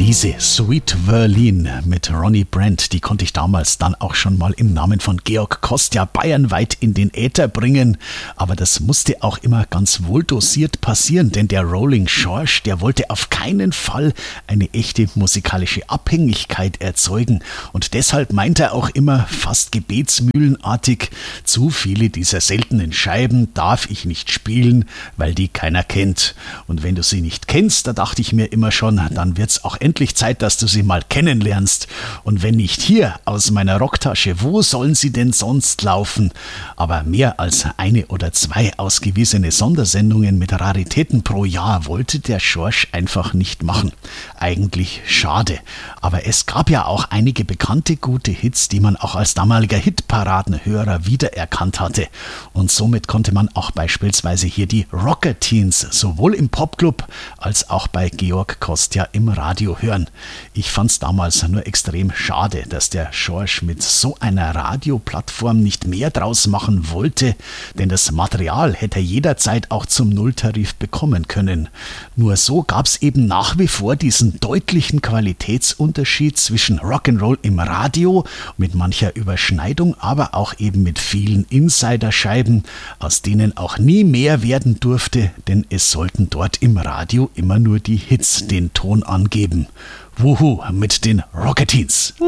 Diese Sweet Verlin mit Ronnie Brent, die konnte ich damals dann auch schon mal im Namen von Georg Kostja bayernweit in den Äther bringen. Aber das musste auch immer ganz wohldosiert passieren, denn der Rolling George, der wollte auf keinen Fall eine echte musikalische Abhängigkeit erzeugen. Und deshalb meint er auch immer fast gebetsmühlenartig, zu viele dieser seltenen Scheiben darf ich nicht spielen, weil die keiner kennt. Und wenn du sie nicht kennst, da dachte ich mir immer schon, dann wird's auch endlich Zeit, dass du sie mal kennenlernst. Und wenn nicht hier aus meiner Rocktasche, wo sollen sie denn sonst laufen? Aber mehr als eine oder zwei ausgewiesene Sondersendungen mit Raritäten pro Jahr wollte der George einfach nicht machen. Eigentlich schade. Aber es gab ja auch einige bekannte gute Hits, die man auch als damaliger Hitparadenhörer wiedererkannt hatte. Und somit konnte man auch beispielsweise hier die Rocketeens sowohl im Popclub als auch bei Georg Kostja im Radio hören. Ich fand's damals nur extrem schade, dass der George mit so einer Radioplattform nicht mehr draus machen wollte, denn das Material hätte er jederzeit auch zum Nulltarif bekommen können. Nur so gab's eben nach wie vor diesen deutlichen Qualitätsunterschied zwischen Rock'n'Roll im Radio mit mancher Überschneidung, aber auch eben mit vielen Insiderscheiben, aus denen auch nie mehr werden durfte, denn es sollten dort im Radio immer nur die Hits den Ton angeben. Wuhu mit den Rocketeens.